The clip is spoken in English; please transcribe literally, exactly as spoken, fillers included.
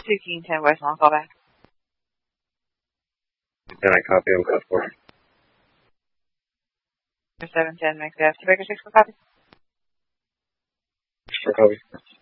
two King ten voicemail, call back. Can I copy on code four? seven ten, make that. Baker six for copy. For copy.